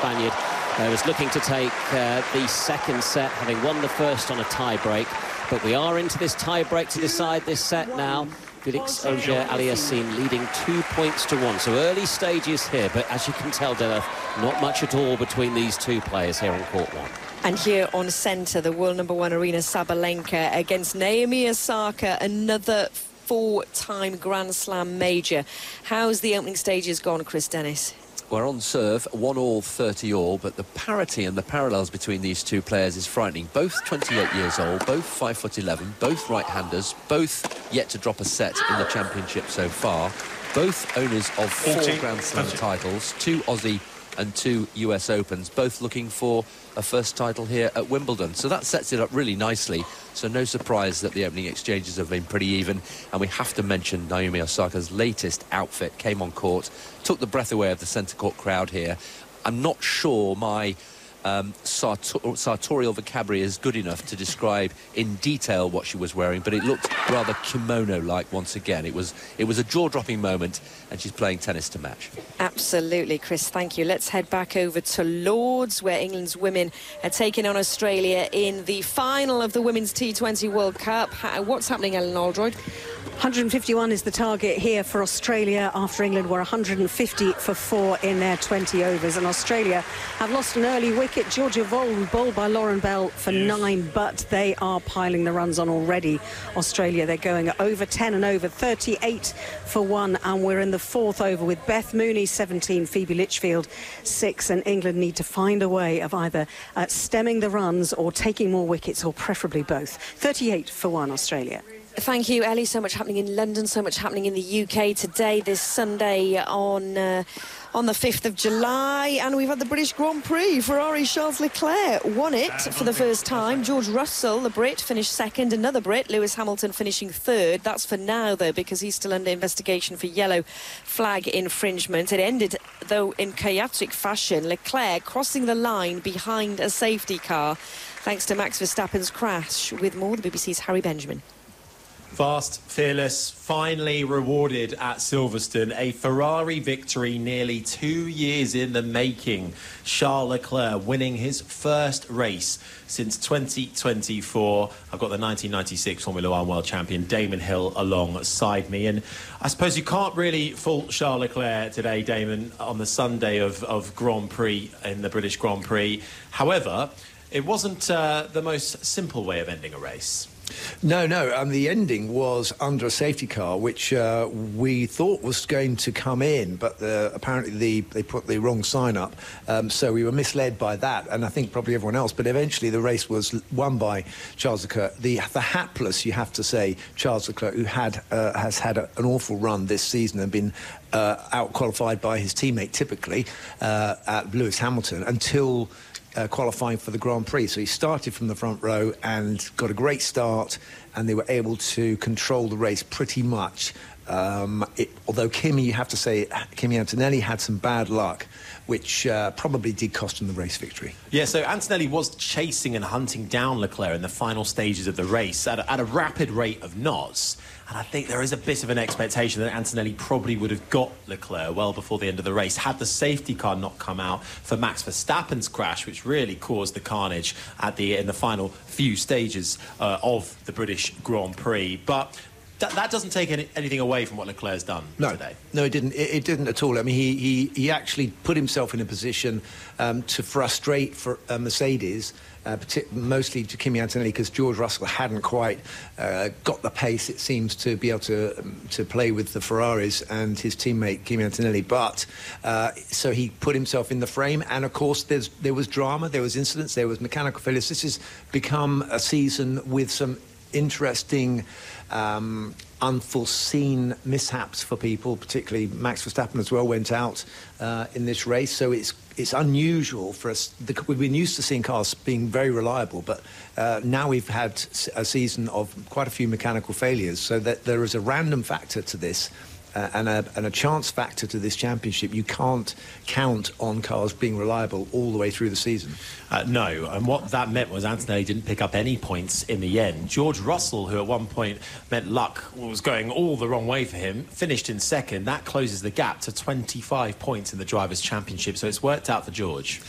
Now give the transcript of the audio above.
Spaniard, was looking to take the second set, having won the first on a tie-break. But we are into this tie-break to decide this set now. Felix Auger-Aliassime leading 2 points to 1. So early stages here, but as you can tell, Derek, not much at all between these two players here on court one. And here on centre, the world number 1 Aryna Sabalenka against Naomi Osaka, another four-time Grand Slam major. How's the opening stages gone, Chris Dennis? We're on serve, 1-all, 30-all, but the parity and the parallels between these two players is frightening. Both 28 years old, both 5'11", both right-handers, both yet to drop a set in the championship so far. Both owners of 4 Grand Slam titles, 2 Aussie and 2 US Opens, both looking for a first title here at Wimbledon. So that sets it up really nicely. So no surprise that the opening exchanges have been pretty even. And we have to mention Naomi Osaka's latest outfit came on court, took the breath away of the centre court crowd here. I'm not sure my sartorial vocabulary is good enough to describe in detail what she was wearing, but it looked rather kimono-like once again. It was a jaw-dropping moment, and she's playing tennis to match. Absolutely, Chris, thank you. Let's head back over to Lords, where England's women are taking on Australia in the final of the Women's T20 World Cup. What's happening, Ellen Aldroyd? 151 is the target here for Australia after England were 150 for 4 in their 20 overs. And Australia have lost an early wicket. Georgia Voll bowled by Lauren Bell for 9, but they are piling the runs on already. Australia, they're going over 10 and over, 38 for 1. And we're in the 4th over with Beth Mooney, 17, Phoebe Litchfield, 6. And England need to find a way of either stemming the runs or taking more wickets, or preferably both. 38 for 1, Australia. Thank you, Ellie. So much happening in London, so much happening in the UK today, this Sunday on the 5th of July. And we've had the British Grand Prix. Ferrari Charles Leclerc won it for the first time. George Russell, the Brit, finished second. Another Brit, Lewis Hamilton, finishing third. That's for now, though, because he's still under investigation for yellow flag infringement. It ended, though, in chaotic fashion. Leclerc crossing the line behind a safety car, thanks to Max Verstappen's crash. With more, the BBC's Harry Benjamin. Fast, fearless, finally rewarded at Silverstone. A Ferrari victory nearly 2 years in the making. Charles Leclerc winning his first race since 2024. I've got the 1996 Formula 1 world champion Damon Hill alongside me. And I suppose you can't really fault Charles Leclerc today, Damon, on the Sunday of Grand Prix in the British Grand Prix. However, it wasn't the most simple way of ending a race. No, the ending was under a safety car, which we thought was going to come in, but apparently they put the wrong sign up, so we were misled by that, and I think probably everyone else. But eventually the race was won by Charles Leclerc, the hapless, you have to say, Charles Leclerc, who has had an awful run this season and been out-qualified by his teammate, typically, at Lewis Hamilton, until qualifying for the Grand Prix. So he started from the front row and got a great start, and they were able to control the race pretty much. Although you have to say, Kimi Antonelli had some bad luck, which probably did cost him the race victory. Yeah, so Antonelli was chasing and hunting down Leclerc in the final stages of the race at a rapid rate of knots. And I think there is a bit of an expectation that Antonelli probably would have got Leclerc well before the end of the race had the safety car not come out for Max Verstappen's crash, which really caused the carnage in the final few stages of the British Grand Prix. But that doesn't take anything away from what Leclerc's done today. No, it didn't. It didn't at all. I mean, he actually put himself in a position to frustrate for Mercedes, mostly to Kimi Antonelli, because George Russell hadn't quite got the pace, it seems, to be able to play with the Ferraris and his teammate Kimi Antonelli. But so he put himself in the frame, and of course there was drama, there was incidents, there was mechanical failures. This has become a season with some interesting unforeseen mishaps for people, particularly Max Verstappen as well went out in this race. So it's unusual for us. We've been used to seeing cars being very reliable, but now we've had a season of quite a few mechanical failures, so that there is a random factor to this. And a chance factor to this championship. You can't count on cars being reliable all the way through the season. No, and what that meant was Antonelli didn't pick up any points in the end. George Russell, who at one point meant luck was going all the wrong way for him, finished in second. That closes the gap to 25 points in the Drivers' Championship, so it's worked out for George.